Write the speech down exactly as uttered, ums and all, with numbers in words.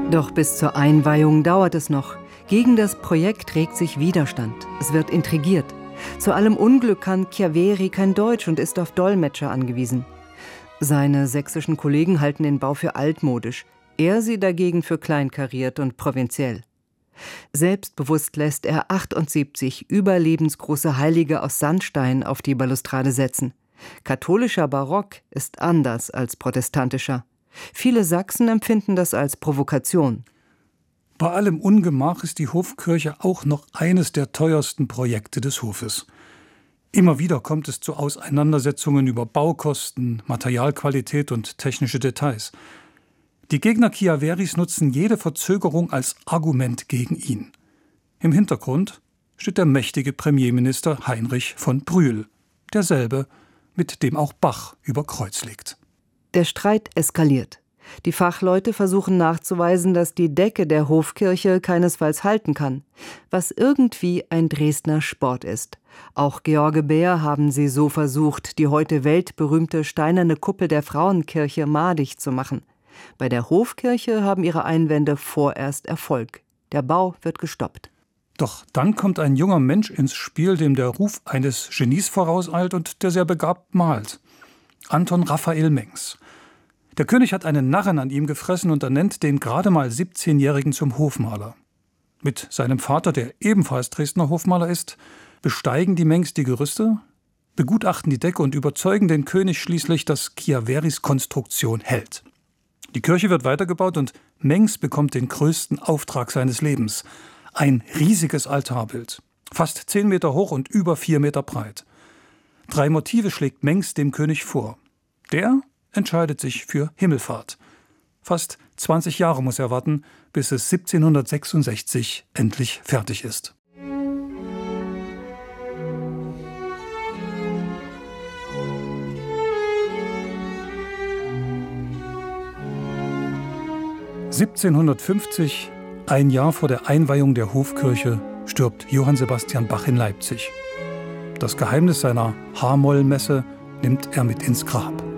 Doch bis zur Einweihung dauert es noch. Gegen das Projekt regt sich Widerstand. Es wird intrigiert. Zu allem Unglück kann Chiaveri kein Deutsch und ist auf Dolmetscher angewiesen. Seine sächsischen Kollegen halten den Bau für altmodisch, er sie dagegen für kleinkariert und provinziell. Selbstbewusst lässt er achtundsiebzig überlebensgroße Heilige aus Sandstein auf die Balustrade setzen. Katholischer Barock ist anders als protestantischer. Viele Sachsen empfinden das als Provokation. Bei allem Ungemach ist die Hofkirche auch noch eines der teuersten Projekte des Hofes. Immer wieder kommt es zu Auseinandersetzungen über Baukosten, Materialqualität und technische Details. Die Gegner Chiaveris nutzen jede Verzögerung als Argument gegen ihn. Im Hintergrund steht der mächtige Premierminister Heinrich von Brühl, derselbe, mit dem auch Bach über Kreuz liegt. Der Streit eskaliert. Die Fachleute versuchen nachzuweisen, dass die Decke der Hofkirche keinesfalls halten kann, was irgendwie ein Dresdner Sport ist. Auch George Bär haben sie so versucht, die heute weltberühmte steinerne Kuppel der Frauenkirche madig zu machen. Bei der Hofkirche haben ihre Einwände vorerst Erfolg. Der Bau wird gestoppt. Doch dann kommt ein junger Mensch ins Spiel, dem der Ruf eines Genies vorauseilt und der sehr begabt malt. Anton Raphael Mengs. Der König hat einen Narren an ihm gefressen und ernennt den gerade mal siebzehnjährigen zum Hofmaler. Mit seinem Vater, der ebenfalls Dresdner Hofmaler ist, besteigen die Mengs die Gerüste, begutachten die Decke und überzeugen den König schließlich, dass Chiaveris Konstruktion hält. Die Kirche wird weitergebaut und Mengs bekommt den größten Auftrag seines Lebens. Ein riesiges Altarbild, fast zehn Meter hoch und über vier Meter breit. Drei Motive schlägt Mengs dem König vor. Der entscheidet sich für Himmelfahrt. Fast zwanzig Jahre muss er warten, bis es siebzehnhundertsechsundsechzig endlich fertig ist. siebzehnhundertfünfzig, ein Jahr vor der Einweihung der Hofkirche, stirbt Johann Sebastian Bach in Leipzig. Das Geheimnis seiner H-Moll-Messe nimmt er mit ins Grab.